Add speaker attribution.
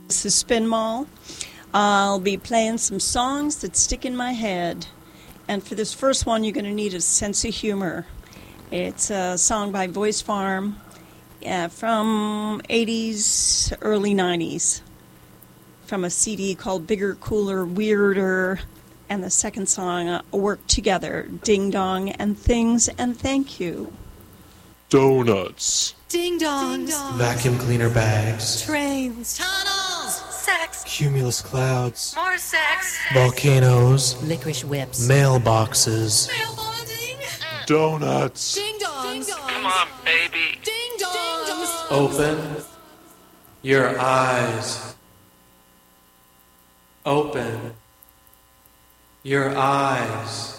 Speaker 1: This is Spin Mall. I'll be playing some songs that stick in my head. And for this first one, you're going to need a sense of humor. It's a song by Voice Farm from 80s, early 90s, from a CD called Bigger, Cooler, Weirder. And the second song, Work Together, Ding Dong and Things and Thank You.
Speaker 2: Donuts.
Speaker 3: Ding dongs.
Speaker 4: Vacuum cleaner bags.
Speaker 3: Trains. Tunnels. Sex.
Speaker 4: Cumulus clouds.
Speaker 3: More sex.
Speaker 4: Volcanoes.
Speaker 3: Licorice whips.
Speaker 4: Mailboxes.
Speaker 3: Mail bonding.
Speaker 2: Donuts.
Speaker 3: Ding dongs. Ding dongs.
Speaker 5: Come on, baby.
Speaker 3: Ding dongs.
Speaker 4: Open your eyes. Open your eyes.